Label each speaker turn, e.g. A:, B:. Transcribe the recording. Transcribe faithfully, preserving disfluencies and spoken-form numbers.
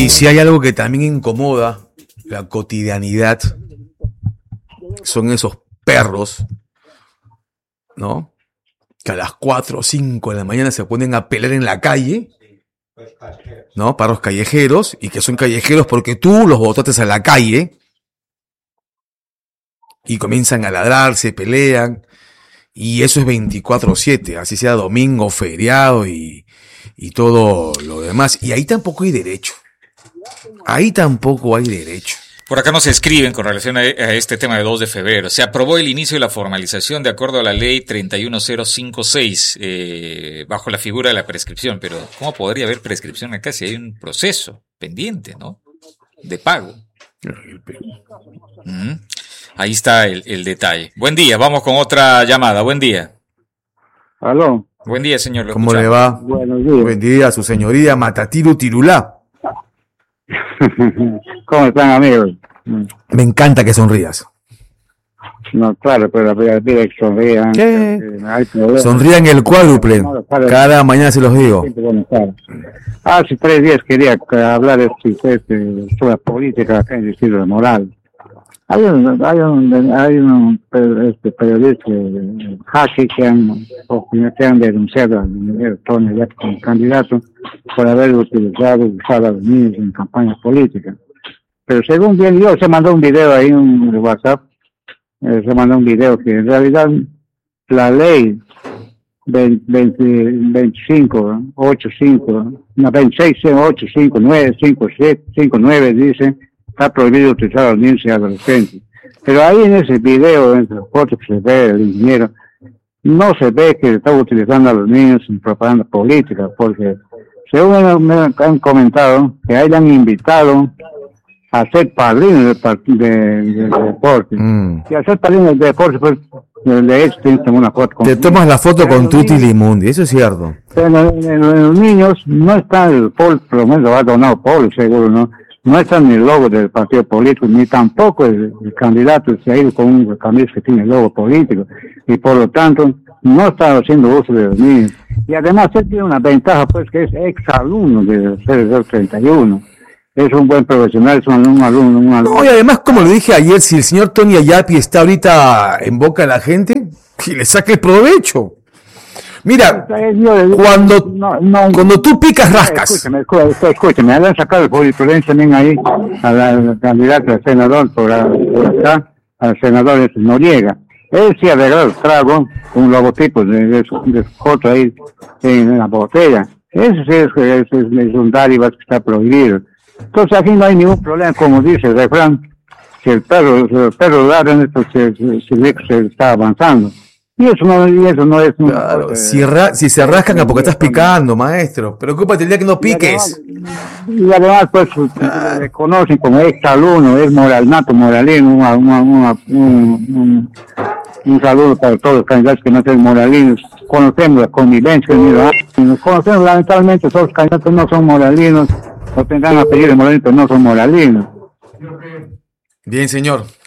A: Y si hay algo que también incomoda la cotidianidad, son esos perros, ¿no? Que a las cuatro o cinco de la mañana se ponen a pelear en la calle, ¿no? Perros callejeros, y que son callejeros porque tú los botaste a la calle, y comienzan a ladrar, se pelean, y eso es veinticuatro siete, así sea domingo, feriado y, y todo lo demás. Y ahí tampoco hay derecho. Ahí tampoco hay derecho.
B: Por acá nos escriben con relación a, a este tema de dos de febrero. Se aprobó el inicio de la formalización de acuerdo a la ley treinta y uno mil cincuenta y seis, eh, bajo la figura de la prescripción. Pero ¿cómo podría haber prescripción acá si hay un proceso pendiente, ¿no? De pago. Mm. Ahí está el, el detalle. Buen día, vamos con otra llamada. Buen día.
C: Aló.
B: Buen día, señor.
A: ¿Cómo le va?
C: Buenos días.
A: Buen día, su señoría Matatiru Tirulá.
C: ¿Cómo están, amigos?
A: Me encanta que sonrías.
C: No, claro, pero la vida es que sonrían.
A: ¿Qué?
C: Que
A: Sonrían el cuádruple. Cada mañana se los digo.
C: Hace tres días quería hablar de, de, de, sobre la política acá en el Distrito de Moral. Hay un, hay un, hay un este, periodista, Hashi, que han, que han denunciado al ingeniero Tony Yap como candidato por haber utilizado, usado a los niños en campañas políticas. Pero según bien yo, se mandó un video ahí en WhatsApp, eh, se mandó un video que en realidad la ley veinticinco, ochenta y cinco, no, veintiséis, ochenta y cinco, nueve, cincuenta y siete, cincuenta y nueve dice: está prohibido utilizar a los niños y adolescentes. Pero ahí en ese video, en las fotos que se ve el ingeniero, no se ve que estaba utilizando a los niños en propaganda política, porque según me han comentado, que ahí le han invitado a ser padrinos de, de, de, de deporte. Mm. Y a ser padrinos de deporte, pues, de hecho, tienes una foto con...
A: Te tomas la foto con Tutti Limundi, eso es cierto.
C: Pero en, en, en los niños no está el Paul, por lo menos lo ha donado Paul, seguro, ¿no? No está ni el logo del partido político, ni tampoco el, el candidato se ha ido con un camisa que tiene el logo político, y por lo tanto no está haciendo uso de los niños. Y además él tiene una ventaja, pues, que es exalumno de C D treinta y uno. Es un buen profesional, es un, un alumno, un alumno.
A: No, y además, como le dije ayer, si el señor Tony Ayapi está ahorita en boca de la gente, que le saque provecho. Mira, cuando, no, no, cuando tú picas, rascas.
C: Escúchame, escúchame, escúchame, le han sacado el jurisprudencia también ahí a la, la candidata al senador por, por acá, al senador Noriega. Él sí ha regalado el trago con un logotipo de, de, su, de su foto ahí en la botella. Ese sí es, es, es, es un dádiva que está prohibido. Entonces aquí no hay ningún problema, como dice el refrán, si el perro, si el perro ladra, entonces se, se, se está avanzando. Y eso no, y eso no es...
A: Claro, un, si, ra, si se rascan es porque estás picando, maestro. Preocúpate el día que no piques.
C: Y además, y además pues, ah. le conocen como exalumno, es moral, nato moralino, una, una, una, un, un, un saludo para todos los candidatos que no sean moralinos. Conocemos la convivencia, y nos conocemos lamentablemente, todos los candidatos no son moralinos, o tendrán apellidos moralinos, pero no son moralinos.
A: Bien, señor.